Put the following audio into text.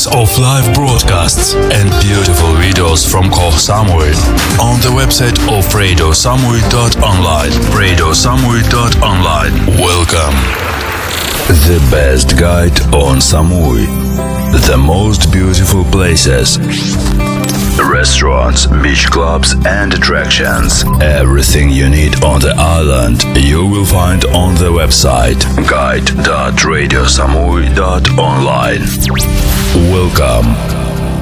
of live broadcasts and beautiful videos from Koh Samui on the website of radiosamui.online. radiosamui.online. Welcome. The best guide on Samui. The most beautiful places. Restaurants, beach clubs and attractions. Everything you need on the island you will find on the website guide.radiosamui.online. Welcome.